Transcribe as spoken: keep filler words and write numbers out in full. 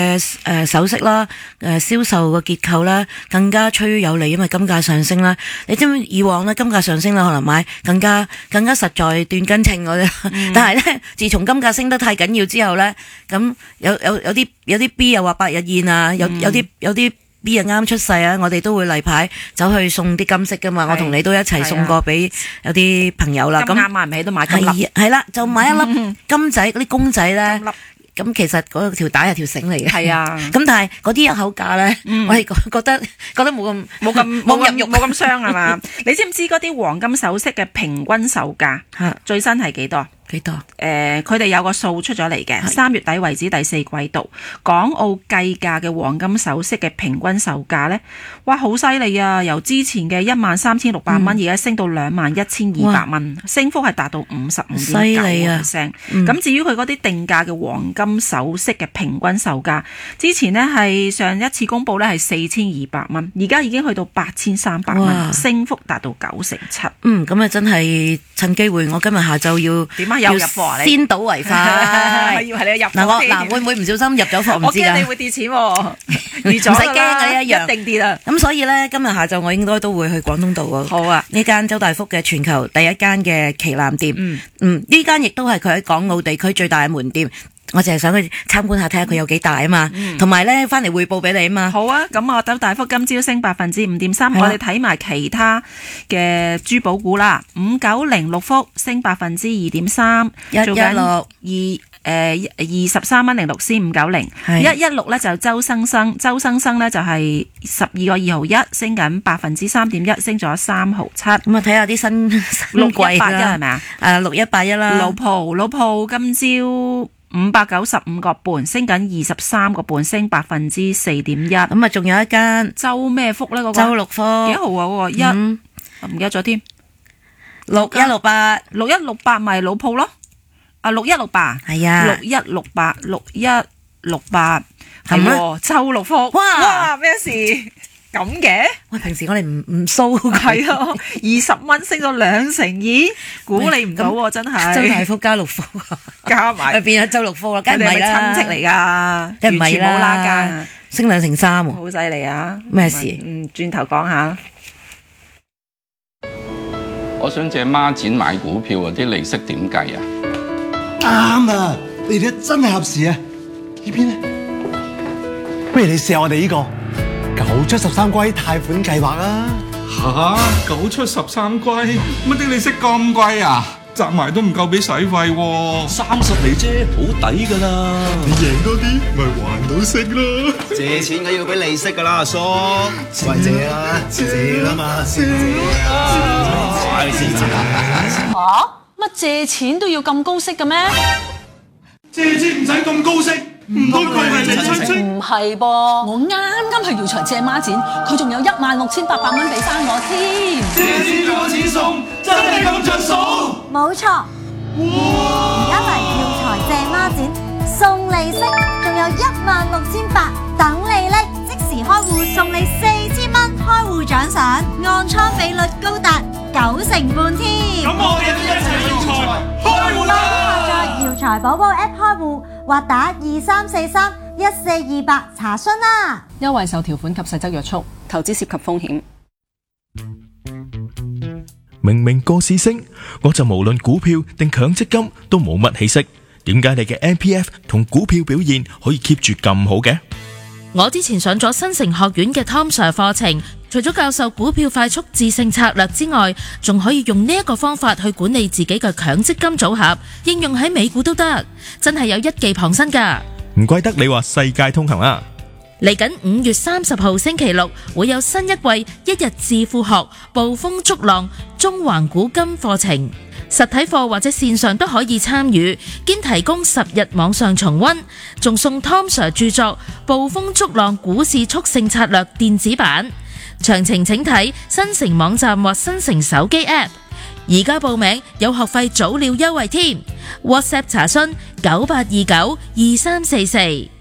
誒誒首飾啦，誒銷售嘅結構啦，更加趨於有利，因為金價上升啦。你知唔知以往咧金價上升啦，可能買更加更加實在斷斤稱嗰啲，嗯、但係咧自從金價升得太緊要之後咧，咁有有有啲有啲 B 又話百日宴啊，有有啲有啲 B 又啱出世啊，我哋都會例牌走去送啲金飾噶嘛，我同你都一齊送過俾有啲朋友啦。咁啱買唔起都買金粒，係啦，就買一粒金仔嗰啲公仔咧。咁其實嗰條帶係條繩嚟嘅，係啊。咁但係嗰啲入口價咧，嗯、我係覺得覺得冇咁冇咁冇咁肉冇咁傷係嘛？你知唔知嗰啲黃金首飾嘅平均售價最新係幾多？幾多？誒、呃，佢哋有個數出咗嚟嘅，三月底為止第四季度，港澳計價嘅黃金首飾嘅平均售價咧，哇，好犀利啊！由之前嘅一萬三千六百蚊，而家升到兩萬一千二百蚊，升幅係達到五十五點九 percent。咁至於佢嗰啲定價嘅黃金首飾嘅平均售價，之前呢係上一次公佈咧係四千二百蚊，而家已經去到八千三百蚊，升幅達到九成七。嗯，咁啊真係趁機會，我今日下晝要點啊？有入貨啊！先睹為快，係要係你入貨。嗱我嗱會唔會唔小心入咗貨？唔知啊！我驚你會跌錢喎，預咗唔使驚嘅一樣，一定跌啦。咁所以咧，今日下晝我應該都會去廣東道喎。好啊！呢間周大福嘅全球第一間嘅旗艦店，嗯嗯，呢間亦都係佢喺港澳地區最大嘅門店。我淨係想去參觀下，睇下佢有幾大啊嘛，同埋咧翻嚟匯報俾你啊嘛。好啊，咁我周大福今朝升百分之五點三，我哋睇埋其他嘅珠寶股啦。五九零六福升百分之二點三，一一六二誒二十三蚊零六先五九零，一一六咧就周生生，周生生咧就係十二個二毫一，升緊百分之三點一，升咗三毫七。咁啊睇下啲新六一八一係咪啊？誒六一八一啦。老鋪老鋪今朝五百九十五個半，升緊二十三個半，升百分之四點一。咁啊，仲有一間周咩福咧？嗰、那個周六福幾號啊？嗰、那個一唔記得咗添。六一六八，六一六八咪老鋪咯。啊，六一六八係啊，六一六八，六一六八係喎，周六福。哇哇咩事？咁嘅？喂，平時我哋唔唔騷係啊，二十蚊升咗兩成二，估你唔到喎，真係。周大福加六福，加埋變咗周六福啦，梗係唔係啦？親戚嚟噶，完全冇拉更，升兩成三喎，好犀利啊！咩事？嗯，轉頭講下。 我想借孖展買股票啊，啲利息點計啊？ 啱啊！你哋真係合時啊！呢邊咧，不如你試下我哋呢個。九出十三歸貸款計劃啊！ 吓，九出十三歸，乜啲利息咁貴啊？集埋都唔夠俾使費喎。 三十厘啫，好抵噶啦！ 你贏多啲，咪還到息咯。 借錢梗要俾利息噶啦，阿叔。喂，借啦，借啦嘛，借啊！ 吓？乜借錢都要咁高息嘅咩？ 借錢唔使咁高息。唔通佢係你親戚？ 唔係噃，我啱啱去姚財借孖展，佢仲有一萬六千八百蚊俾翻我添。 借錢仲有錢送，真係咁着數？ 冇錯，而家嚟姚財借孖展，送利息，仲有一萬六千八等你拎，即時開戶送你四千蚊開戶獎賞，按倉比率高達九成半添。 咁我哋都一齊姚財開戶啦！ 在姚財寶寶 App 開戶。或打二三四三一四二八查詢啦。 優惠受條款及細則約束，投資涉及風險。 明明個市升，我就無論股票定強積金都冇乜起色，點解你嘅 M P F 同股票表現可以 keep 住咁好嘅？ 我之前上咗新城學院嘅 Tom Sir 課程，除咗教授股票快速致勝策略之外，仲可以用呢一個方法去管理自己嘅強積金組合，應用喺美股都得，真係有一技傍身噶。 唔怪得你話世界通行啦！ 嚟緊五月三十號星期六會有新一季一日致富學暴風逐浪中環古今課程，實體課或者線上都可以參與，兼提供十日網上重溫，仲送 Tom Sir 著作《暴風逐浪股市速勝策略》電子版。詳情請睇新城網站或新城手機 App。而家報名有學費早鳥優惠添，WhatsApp 查詢九八二九二三四四。